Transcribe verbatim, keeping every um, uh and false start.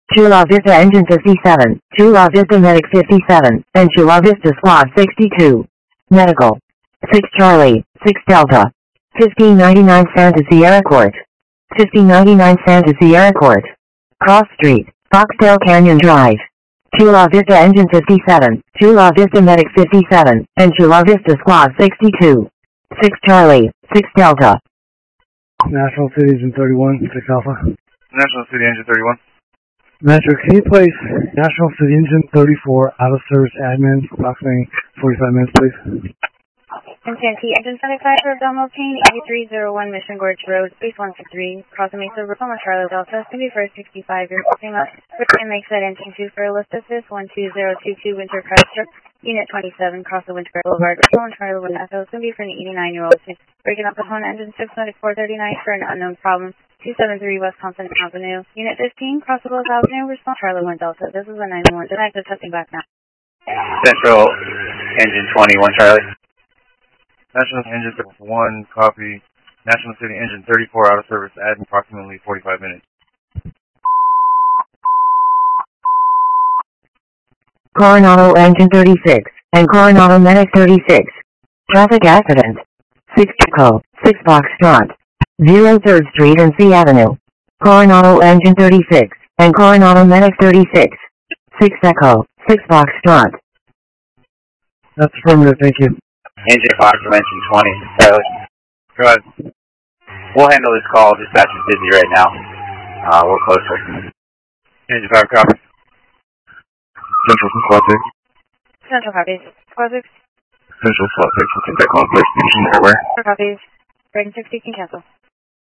Chula Vista Engine fifty-seven, Chula Vista Medic fifty-seven, and Chula Vista Squad sixty-two. Medical. six Charlie, six Delta. fifteen ninety-nine Santa Sierra Court. fifteen ninety-nine Santa Sierra Court. Cross Street, Foxtail Canyon Drive. Chula Vista Engine fifty-seven, Chula Vista Medic fifty-seven, and Chula Vista Squad sixty-two. six Charlie, six Delta. National City Engine thirty-one, six Alpha. National City Engine thirty-one. Metro, can you place National City Engine thirty-four out of service admin approximately forty-five minutes, please? N C N T Engine seventy-five for abdominal pain, eighty-three oh one Mission Gorge Road, Base one two three, Crossing Mesa, Roma, Charlotte Delta, Cindy First sixty-five, you're picking up, Richmond Lakeside Engine two for a list of this, one two zero two two Winter Crester, Unit twenty-seven, cross the Winter Boulevard, Richmond, Charlotte, Wind Echo, Cindy for an eighty-nine-year-old, breaking up the phone engine six ninety-four thirty-nine for an unknown problem, two seven three West Compton Avenue, Unit fifteen, cross the Willows Avenue, Response Charlotte, Wind Delta, this is a ninety-one, denied to testing back now. Central Engine twenty-one, Charlie. National Engine one, copy. National City Engine thirty-four out of service at approximately forty-five minutes. Coronado Engine thirty-six, and Coronado Medic thirty-six. Traffic accident. six Chico, six Foxtrot. zero third Street and C Avenue. Coronado Engine thirty-six, and Coronado Medic thirty-six. six Echo, six Foxtrot. That's affirmative, thank you. Engine Fox from Engine twenty, Charlie. Go ahead. We'll handle this call. Dispatch is busy right now. Uh, we're closer. Engine five, copy. Central from Squad six. Central copies. Squad six. Central Squad six. We'll take that call. Place engine everywhere. Four copies. Breaking six, you can cancel.